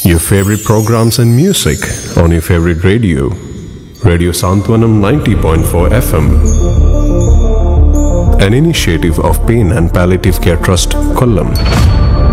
Your favorite programs and music on your favorite radio. Radio Santwanam 90.4 FM. An initiative of Pain and Palliative Care Trust, Kollam.